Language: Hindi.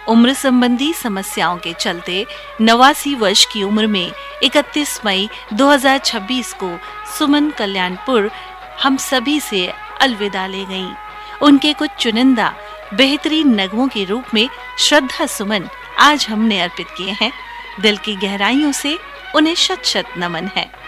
उम्र संबंधी समस्याओं के चलते 89 वर्ष की उम्र में 31 मई 2026 को सुमन कल्याणपुर हम सभी से अलविदा ले गईं। उनके कुछ चुनिंदा बेहतरीन नगमों के रूप में श्रद्धा सुमन आज हमने अर्पित किए हैं। दिल की गहराइयों से उन्हें शत शत नमन है।